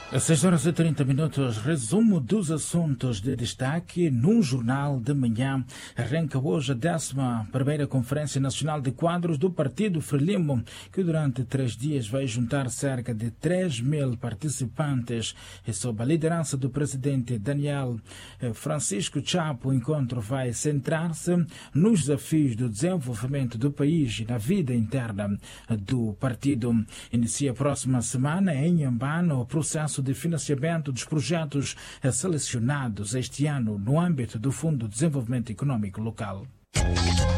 Às 6h30, resumo dos assuntos de destaque no Jornal de Manhã. Arranca hoje a 11ª Conferência Nacional de Quadros do Partido Frelimo, que durante 3 dias vai juntar cerca de 3.000 participantes. E sob a liderança do presidente Daniel Francisco Chapo, o encontro vai centrar-se nos desafios do desenvolvimento do país e na vida interna do partido. Inicia a próxima semana em Inhambane o processo de financiamento dos projetos selecionados este ano no âmbito do Fundo de Desenvolvimento Econômico Local.